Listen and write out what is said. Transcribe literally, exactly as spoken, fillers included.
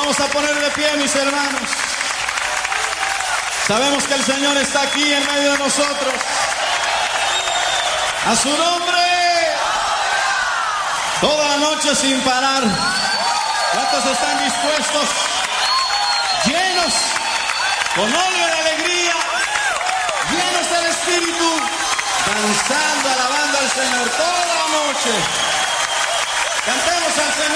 vamos a poner de pie, mis hermanos. Sabemos que el Señor está aquí en medio de nosotros. A su nombre. Toda la noche sin parar. ¿Cuántos están dispuestos? Llenos, con óleo de alegría, llenos del Espíritu, danzando, alabando al Señor toda la noche. Cantemos al Señor.